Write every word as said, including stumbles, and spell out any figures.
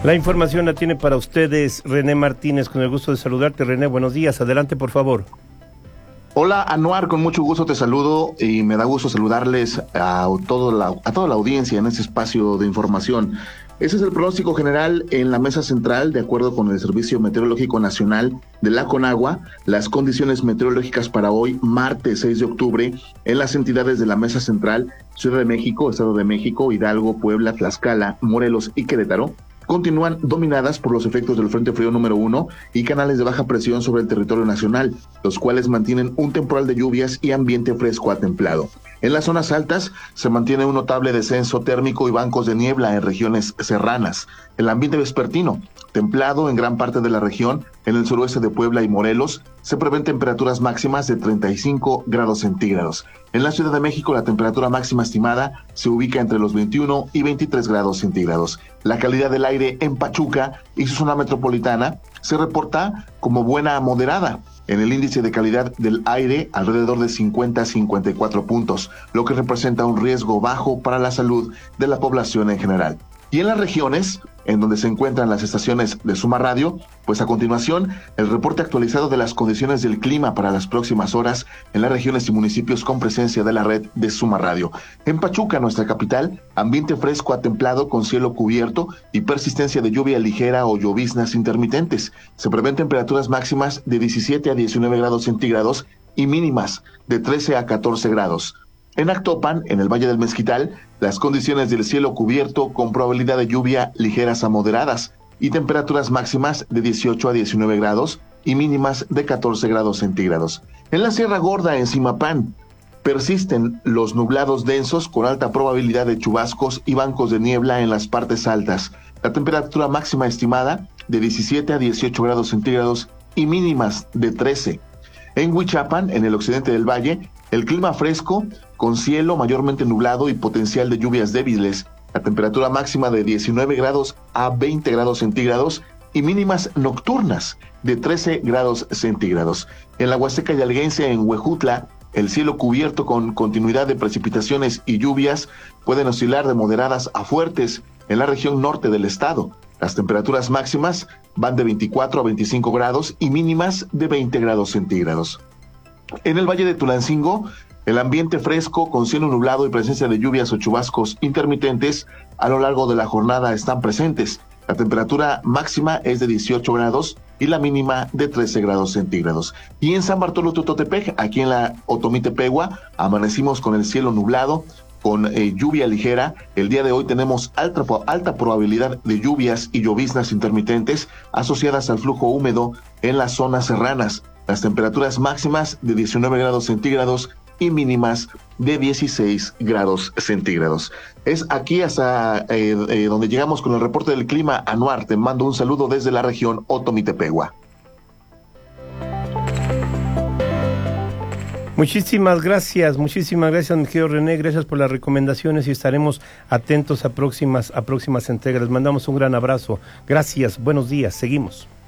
La información la tiene para ustedes René Martínez, con el gusto de saludarte. René, buenos días, adelante por favor. Hola Anuar, con mucho gusto te saludo y me da gusto saludarles a, todo la, a toda la audiencia en este espacio de información. Ese es el pronóstico general en la mesa central, de acuerdo con el Servicio Meteorológico Nacional de la Conagua. Las condiciones meteorológicas para hoy, martes seis de octubre, en las entidades de la mesa central, Ciudad de México, Estado de México, Hidalgo, Puebla, Tlaxcala, Morelos y Querétaro, continúan dominadas por los efectos del Frente Frío número uno y canales de baja presión sobre el territorio nacional, los cuales mantienen un temporal de lluvias y ambiente fresco a templado. En las zonas altas se mantiene un notable descenso térmico y bancos de niebla en regiones serranas. El ambiente vespertino, templado en gran parte de la región, en el suroeste de Puebla y Morelos, se prevén temperaturas máximas de treinta y cinco grados centígrados. En la Ciudad de México, la temperatura máxima estimada se ubica entre los veintiuno y veintitrés grados centígrados. La calidad del aire en Pachuca y su zona metropolitana se reporta como buena a moderada. En el índice de calidad del aire, alrededor de cincuenta a cincuenta y cuatro puntos, lo que representa un riesgo bajo para la salud de la población en general. Y en las regiones en donde se encuentran las estaciones de Suma Radio, pues a continuación el reporte actualizado de las condiciones del clima para las próximas horas en las regiones y municipios con presencia de la red de Suma Radio. En Pachuca, nuestra capital, ambiente fresco a templado con cielo cubierto y persistencia de lluvia ligera o lloviznas intermitentes. Se prevén temperaturas máximas de diecisiete a diecinueve grados centígrados y mínimas de trece a catorce grados. En Actopan, en el Valle del Mezquital, las condiciones del cielo cubierto con probabilidad de lluvia ligeras a moderadas y temperaturas máximas de dieciocho a diecinueve grados y mínimas de catorce grados centígrados. En la Sierra Gorda, en Zimapán, persisten los nublados densos con alta probabilidad de chubascos y bancos de niebla en las partes altas. La temperatura máxima estimada de diecisiete a dieciocho grados centígrados y mínimas de trece. En Huichapan, en el occidente del valle, el clima fresco, con cielo mayormente nublado y potencial de lluvias débiles. La temperatura máxima de diecinueve grados a veinte grados centígrados y mínimas nocturnas de trece grados centígrados. En la Huasteca Yalguense, en Huejutla, el cielo cubierto con continuidad de precipitaciones y lluvias pueden oscilar de moderadas a fuertes en la región norte del estado. Las temperaturas máximas van de veinticuatro a veinticinco grados y mínimas de veinte grados centígrados. En el Valle de Tulancingo, el ambiente fresco con cielo nublado y presencia de lluvias o chubascos intermitentes a lo largo de la jornada están presentes. La temperatura máxima es de dieciocho grados y la mínima de trece grados centígrados. Y en San Bartolo Tototepec, aquí en la Otomitepegua, amanecimos con el cielo nublado, con eh, lluvia ligera. El día de hoy tenemos alta, alta probabilidad de lluvias y lloviznas intermitentes asociadas al flujo húmedo en las zonas serranas. Las temperaturas máximas de diecinueve grados centígrados y mínimas de dieciséis grados centígrados. Es aquí hasta eh, eh, donde llegamos con el reporte del clima. Anuar, te mando un saludo desde la región Otomitepegua. Muchísimas gracias, muchísimas gracias, mi querido René, gracias por las recomendaciones y estaremos atentos a próximas, a próximas entregas. Les mandamos un gran abrazo. Gracias, buenos días, seguimos.